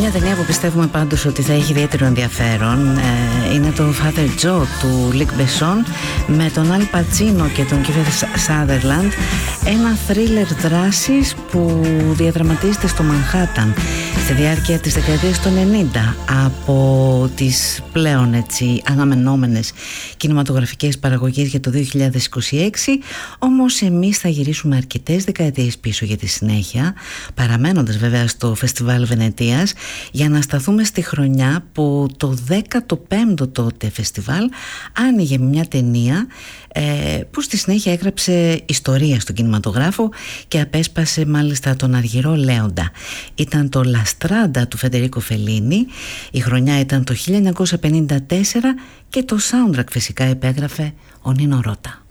μια ταινία που πιστεύουμε πάντως ότι θα έχει ιδιαίτερο ενδιαφέρον. Είναι το Father Joe του Luc Besson με τον Al Pacino και τον Kiefer Sutherland. Ένα θρίλερ δράσης που διαδραματίζεται στο Μανχάταν στη διάρκεια της δεκαετίας των 90 από τις πλέον έτσι αναμενόμενες κινηματογραφικές παραγωγές για το 2026. Όμως εμείς θα γυρίσουμε αρκετές δεκαετίες πίσω για τη συνέχεια, παραμένοντας βέβαια στο Φεστιβάλ Βενετίας, για να σταθούμε στη χρονιά που το 15ο τότε φεστιβάλ άνοιγε μια ταινία που στη συνέχεια έγραψε ιστορία στον κινηματογράφο και απέσπασε μάλιστα τον αργυρό Λέοντα. Ήταν το La Strada του Φεντερίκο Φελίνι. Η χρονιά ήταν το 1954 και το soundtrack φυσικά υπέγραφε ο Νίνο Ρώτα.